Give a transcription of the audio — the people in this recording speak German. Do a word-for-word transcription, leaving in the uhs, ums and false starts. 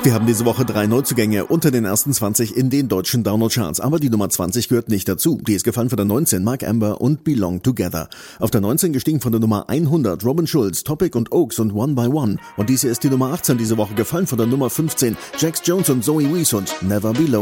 Wir haben diese Woche drei Neuzugänge unter den ersten zwanzig in den deutschen Download-Charts. Aber die Nummer zwanzig gehört nicht dazu. Die ist gefallen von der neunzehn, Mark Amber und Belong Together. Auf der neunzehn gestiegen von der Nummer hundert, Robin Schulz, Topic und Oaks und One by One. Und dies hier ist die Nummer achtzehn diese Woche, gefallen von der Nummer fünfzehn, Jax Jones und Zoe Wees und Never Below.